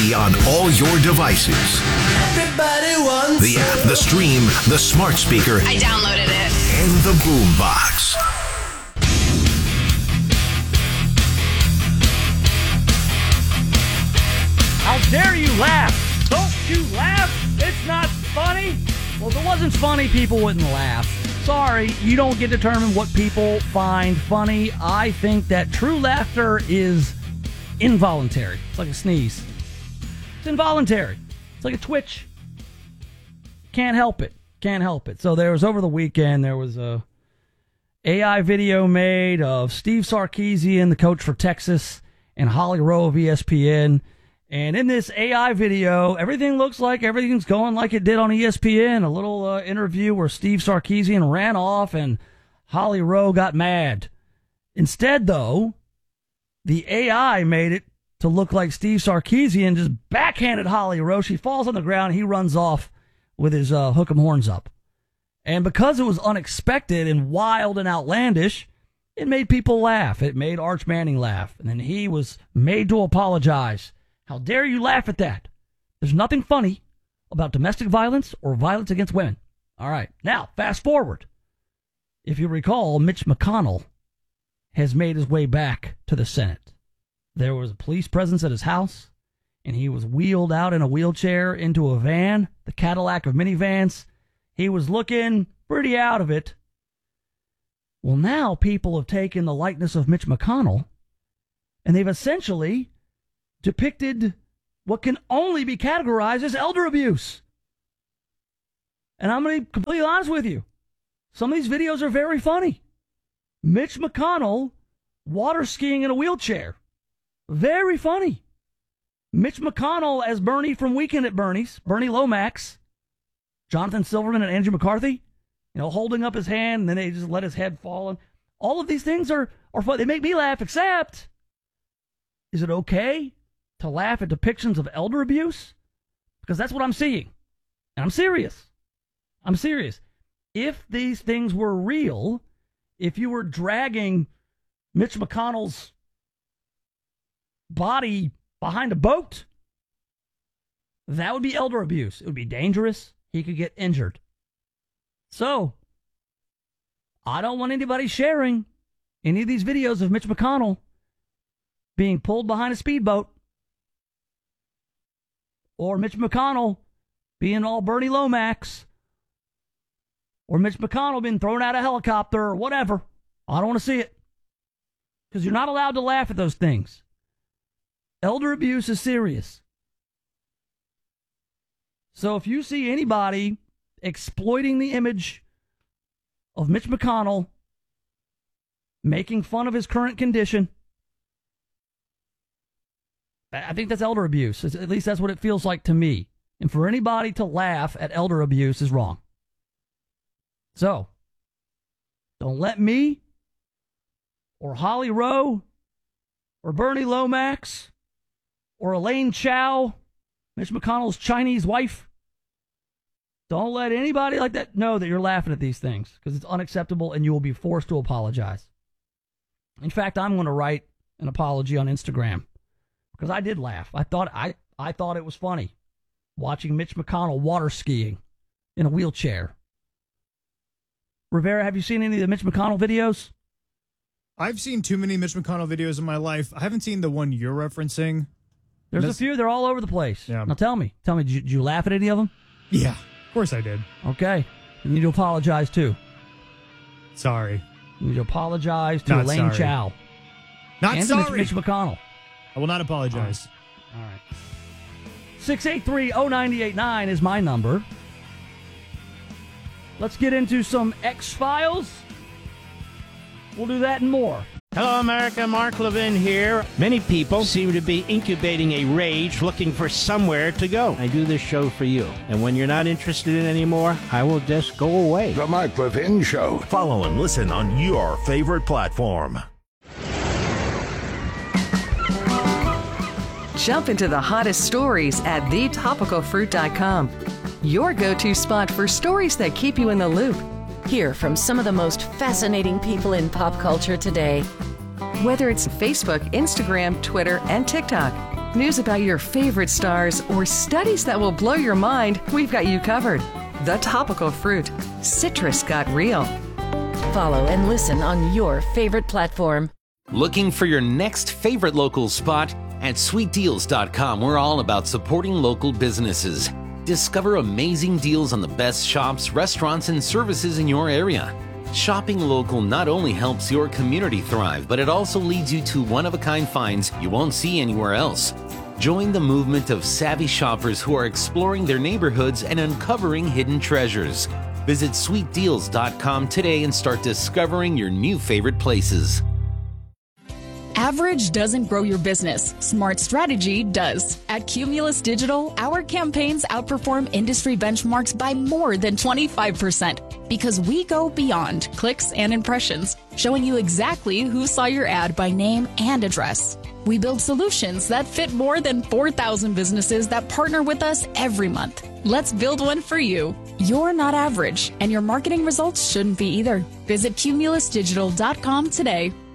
free on all your devices. Everybody wants the app, the stream, the smart speaker. I downloaded it. And the boombox. How dare you laugh? Don't you laugh? It's not funny. Well, if it wasn't funny, people wouldn't laugh. Sorry, you don't get to determine what people find funny. I think that true laughter is involuntary. It's like a sneeze. It's involuntary. It's like a twitch. Can't help it. Can't help it. So there was, over the weekend, there was a AI video made of Steve Sarkisian, the coach for Texas, and Holly Rowe of ESPN. And in this AI video, everything looks like everything's going like it did on ESPN. A little interview where Steve Sarkisian ran off and Holly Rowe got mad. Instead, though, the AI made it to look like Steve Sarkisian just backhanded Holly Rowe. She falls on the ground. He runs off with his hook 'em horns up. And because it was unexpected and wild and outlandish, it made people laugh. It made Arch Manning laugh. And then he was made to apologize. How dare you laugh at that? There's nothing funny about domestic violence or violence against women. All right. Now, fast forward. If you recall, Mitch McConnell has made his way back to the Senate. There was a police presence at his house, and he was wheeled out in a wheelchair into a van, the Cadillac of minivans. He was looking pretty out of it. Well, now people have taken the likeness of Mitch McConnell, and they've essentially depicted what can only be categorized as elder abuse. And I'm going to be completely honest with you. Some of these videos are very funny. Mitch McConnell water skiing in a wheelchair. Very funny. Mitch McConnell as Bernie from Weekend at Bernie's, Bernie Lomax, Jonathan Silverman and Andrew McCarthy, holding up his hand, and then they just let his head fall. All of these things are fun. They make me laugh, except, is it okay to laugh at depictions of elder abuse? Because that's what I'm seeing. And I'm serious. I'm serious. If these things were real, if you were dragging Mitch McConnell's body behind a boat, that would be elder abuse. It would be dangerous. He could get injured. So, I don't want anybody sharing any of these videos of Mitch McConnell being pulled behind a speedboat, or Mitch McConnell being all Bernie Lomax, or Mitch McConnell being thrown out of a helicopter, or whatever. I don't want to see it. Because you're not allowed to laugh at those things. Elder abuse is serious. So if you see anybody exploiting the image of Mitch McConnell, making fun of his current condition, I think that's elder abuse. At least that's what it feels like to me. And for anybody to laugh at elder abuse is wrong. So, don't let me, or Holly Rowe, or Bernie Lomax, or Elaine Chao, Mitch McConnell's Chinese wife, don't let anybody like that know that you're laughing at these things, because it's unacceptable and you will be forced to apologize. In fact, I'm going to write an apology on Instagram, because I did laugh. I thought it was funny watching Mitch McConnell water skiing in a wheelchair. Rivera, have you seen any of the Mitch McConnell videos? I've seen too many Mitch McConnell videos in my life. I haven't seen the one you're referencing. There's a few. They're all over the place. Yeah. Now tell me, did you laugh at any of them? Yeah, of course I did. Okay. You need to apologize, too. Sorry. You need to apologize to Not Elaine sorry. Chao. Not and sorry. To Mitch McConnell. I will not apologize. All right. 683-0989 is my number. Let's get into some X-Files. We'll do that and more. Hello, America. Mark Levin here. Many people seem to be incubating a rage looking for somewhere to go. I do this show for you. And when you're not interested in it anymore, I will just go away. The Mark Levin Show. Follow and listen on your favorite platform. Jump into the hottest stories at thetopicalfruit.com. Your go-to spot for stories that keep you in the loop. Hear from some of the most fascinating people in pop culture today. Whether it's Facebook, Instagram, Twitter, and TikTok. News about your favorite stars, or studies that will blow your mind, we've got you covered. The Topical Fruit. Citrus got real. Follow and listen on your favorite platform. Looking for your next favorite local spot? At sweetdeals.com, we're all about supporting local businesses. Discover amazing deals on the best shops, restaurants, and services in your area. Shopping local not only helps your community thrive, but it also leads you to one-of-a-kind finds you won't see anywhere else. Join the movement of savvy shoppers who are exploring their neighborhoods and uncovering hidden treasures. Visit sweetdeals.com today and start discovering your new favorite places. Average doesn't grow your business. Smart strategy does. At Cumulus Digital, our campaigns outperform industry benchmarks by more than 25% because we go beyond clicks and impressions, showing you exactly who saw your ad by name and address. We build solutions that fit more than 4,000 businesses that partner with us every month. Let's build one for you. You're not average, and your marketing results shouldn't be either. Visit cumulusdigital.com today.